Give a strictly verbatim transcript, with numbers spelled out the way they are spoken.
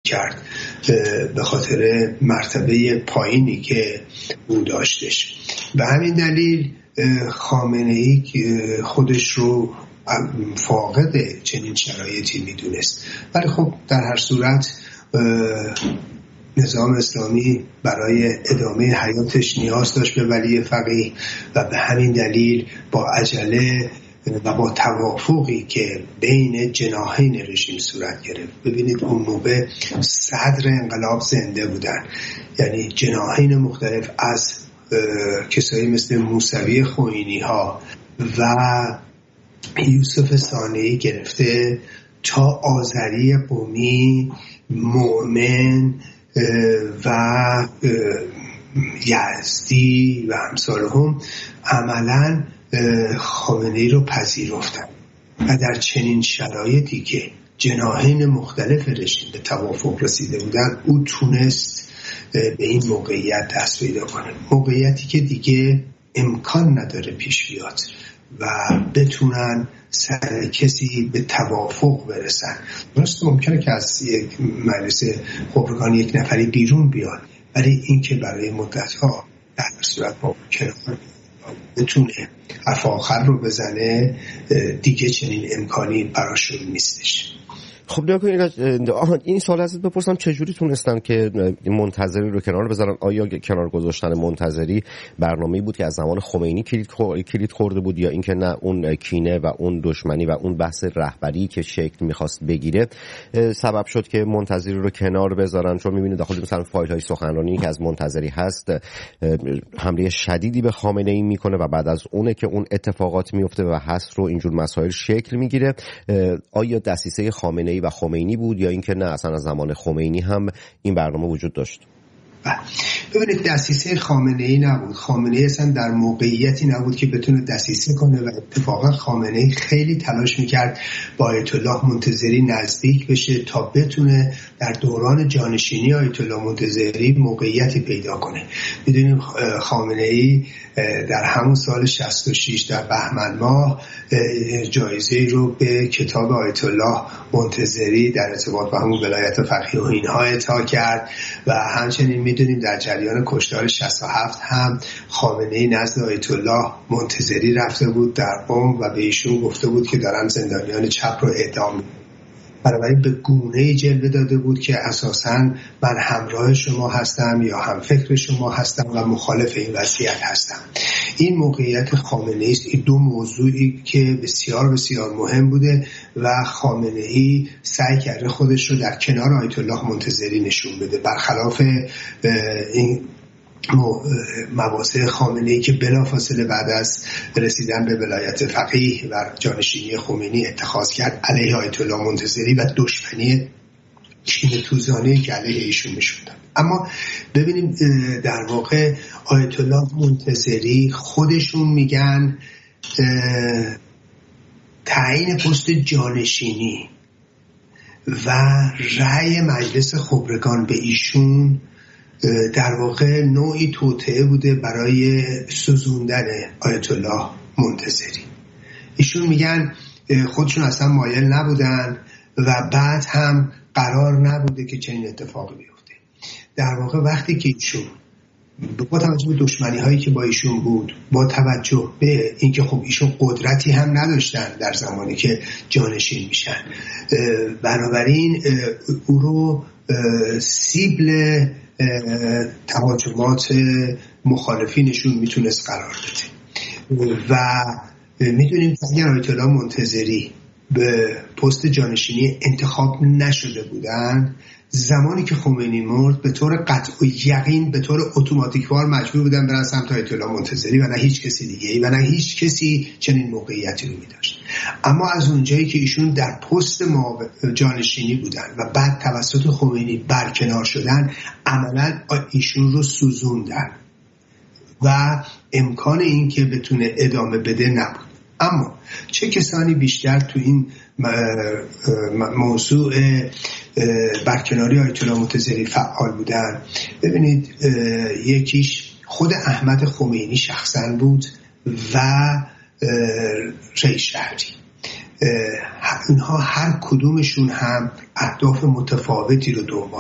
میکرد به خاطر مرتبه پایینی که او داشتش. به همین دلیل خامنه‌ای خودش رو فاقد چنین شرایطی میدونست. ولی خب در هر صورت نظام اسلامی برای ادامه حیاتش نیاز داشت به ولی فقیه و به همین دلیل با عجله و با توافقی که بین جناحین رژیم صورت گرفت. ببینید اون موقع صدر انقلاب زنده بودن، یعنی جناحین مختلف از کسایی مثل موسوی خوئینی ها و یوسف صانعی گرفته تا آذری قمی، مؤمن و یزدی و امثالهم عملاً خامنه‌ای رو پذیرفتن و در چنین شرایطی که جناحین مختلف رژیم به توافق رسیده بودن، او تونست به این موقعیت دست پیدا کنه، موقعیتی که دیگه امکان نداره پیش بیاد و بتونن سر کسی به توافق برسن. درست ممکنه که از یک مجلس خبرگان یک نفری بیرون بیاد، ولی این که برای مدت‌ها در صورت ممکنه بتونه حرف آخر رو بزنه، دیگه چنین امکانی براشون نیستش. خب نیا کنید این سوال ازت بپرسم، چجوری تونستن که منتظری رو کنار بذارن؟ آیا کنار گذاشتن منتظری برنامه‌ای بود که از زمان خمینی کلید خورده بود، یا اینکه نه اون کینه و اون دشمنی و اون بحث رهبری که شکل می‌خواست بگیره سبب شد که منتظری رو کنار بذارن؟ چون می‌بینید داخل مثلا فایل‌های سخنرانی که از منتظری هست حمله شدیدی به خامنه‌ای میکنه و بعد از اونه که اون اتفاقات میفته و هست رو اینجور مسائل شکل میگیره. آیا دسیسه خامنه‌ای و خمینی بود، یا اینکه نه اصلا از زمان خمینی هم این برنامه وجود داشت؟ ببینید دسیسه خامنه‌ای نبود. خامنه‌ای اصلا در موقعیتی نبود که بتونه دسیسه کنه و اتفاقا خامنه‌ای خیلی تلاش میکرد با آیت الله منتظری نزدیک بشه تا بتونه در دوران جانشینی آیت الله منتظری موقعیتی پیدا کنه. میدونیم خامنه‌ای در همون سال شصت و شش در بهمن ماه جایزه رو به کتاب آیت الله منتظری در ارتباط با همون ولایت فقیه و اینها اعطا کرد و همچنین میدونیم در جریان کشتار شصت و هفت هم خامنه‌ای نزد آیت الله منتظری رفته بود در قم و به ایشون گفته بود که دارن زندانیان چپ رو اعدام. بنابراین به گونه‌ای جلوه داده بود که اساساً من همراه شما هستم یا هم فکر شما هستم و مخالف این وضعیت هستم. این موقعیت خامنه‌ای است. این دو موضوعی که بسیار بسیار مهم بوده و خامنه‌ای سعی کرده خودش رو در کنار آیت الله منتظری نشون بده، برخلاف این مواضع خامنه‌ای که بلافاصله بعد از رسیدن به ولایت فقیه و جانشینی خمینی اتخاذ کرد علیه آیت الله منتظری و دشمنی کینه توزانه‌ای که علیه ایشون نشون داد. اما ببینیم در واقع آیت الله منتظری خودشون میگن تعیین پست جانشینی و رأی مجلس خبرگان به ایشون در واقع نوعی توطئه بوده برای سوزوندن آیت الله منتظری. ایشون میگن خودشون اصلا مایل نبودن و بعد هم قرار نبوده که چنین اتفاقی بیفته. در واقع وقتی که ایشون با توجه به دشمنی هایی که با ایشون بود، با توجه به اینکه خب ایشون قدرتی هم نداشتن در زمانی که جانشین میشن، بنابراین او رو سیبل تهاجمات مخالفینشون میتونست قرار بده و میدونیم که اگر آیت الله منتظری به پست جانشینی انتخاب نشده بودن، زمانی که خمینی مرد به طور قطع و یقین به طور اتوماتیکوار مجبور بودن برن سمت آیت الله منتظری و نه هیچ کسی دیگه و نه هیچ کسی چنین موقعیتی رو می‌داشت. اما از اونجایی که ایشون در پست جانشینی بودن و بعد توسط خمینی برکنار شدن، عملاً ایشون رو سوزوندن و امکان این که بتونه ادامه بده نبود. اما چه کسانی بیشتر تو این موضوع برکناری آیت الله منتظری فعال بودن؟ ببینید یکیش خود احمد خمینی شخصا بود و رئیس شهری. اینها هر کدومشون هم اهداف متفاوتی رو دنبال